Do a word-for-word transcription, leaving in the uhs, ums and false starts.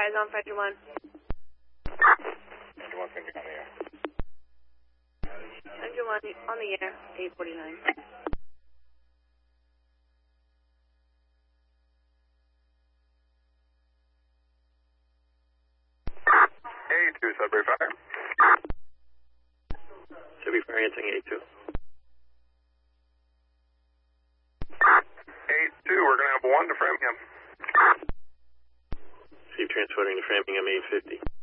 Eyes on Frederick one. Frederick one, Frederick on the air. Frederick one on the air, eight forty-nine. A two, Sudbury Fire. Sudbury Fire answering A two. A two, we're going to have one to Framingham. Receive transporting to Framingham eight fifty.